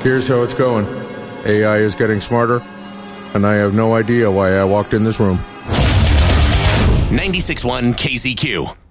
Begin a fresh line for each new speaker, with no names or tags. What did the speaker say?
Here's how it's going. AI is getting smarter, and I have no idea why I walked in this room.
96.1 KZQ.